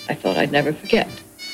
I thought I'd never forget.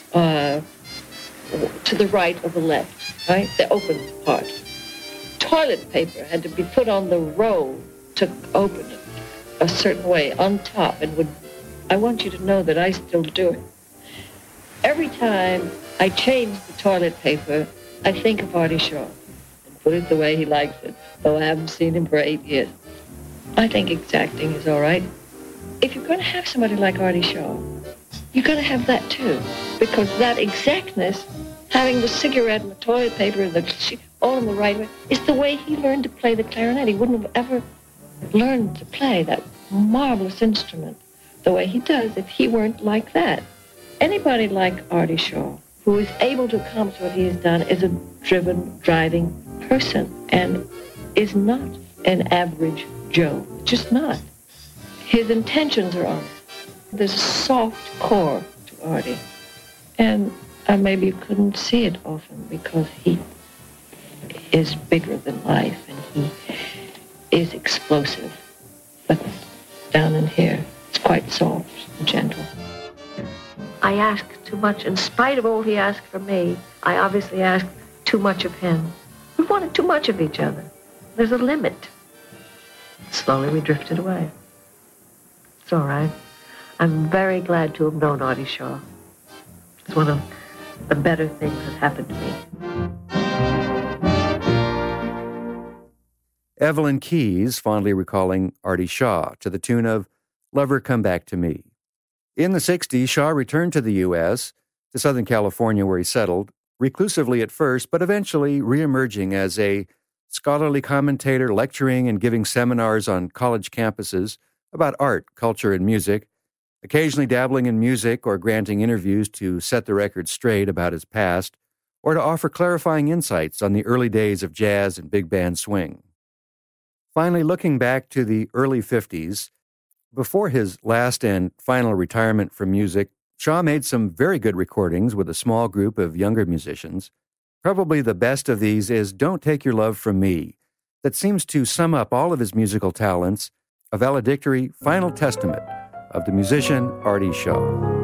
To the right or the left, right? The open part. Toilet paper had to be put on the roll to open it a certain way, on top, and I want you to know that I still do it. Every time I change the toilet paper, I think of Artie Shaw and put it the way he likes it, though I haven't seen him for 8 years. I think exacting is all right. If you're going to have somebody like Artie Shaw, you're going to have that too, because that exactness, having the cigarette and the toilet paper and all in the right way, is the way he learned to play the clarinet. He wouldn't have ever learned to play that marvelous instrument the way he does if he weren't like that. Anybody like Artie Shaw, who is able to accomplish what he has done, is a driven, driving person and is not an average Joe. Just not. His intentions are honest. There's a soft core to Artie. And maybe you couldn't see it often because he is bigger than life and he is explosive. But down in here, it's quite soft and gentle. I ask too much. In spite of all he asked from me, I obviously asked too much of him. We wanted too much of each other. There's a limit. Slowly we drifted away. It's all right. I'm very glad to have known Artie Shaw. It's one of the better things that happened to me. Evelyn Keyes fondly recalling Artie Shaw to the tune of Lover Come Back to Me. In the 60s, Shaw returned to the U.S., to Southern California where he settled, reclusively at first, but eventually reemerging as a scholarly commentator, lecturing and giving seminars on college campuses about art, culture, and music, occasionally dabbling in music or granting interviews to set the record straight about his past, or to offer clarifying insights on the early days of jazz and big band swing. Finally, looking back to the early 50s, before his last and final retirement from music, Shaw made some very good recordings with a small group of younger musicians. Probably the best of these is Don't Take Your Love From Me, that seems to sum up all of his musical talents, a valedictory final testament of the musician Artie Shaw.